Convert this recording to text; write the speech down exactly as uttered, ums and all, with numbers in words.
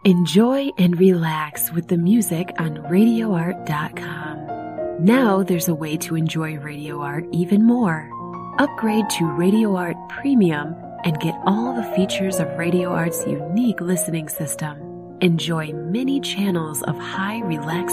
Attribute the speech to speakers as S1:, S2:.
S1: Enjoy and relax with the music on radio art dot com. Now there's a way to enjoy Radio Art even more. Upgrade to Radio Art Premium and get all the features of Radio Art's unique listening system. Enjoy many channels of high relaxation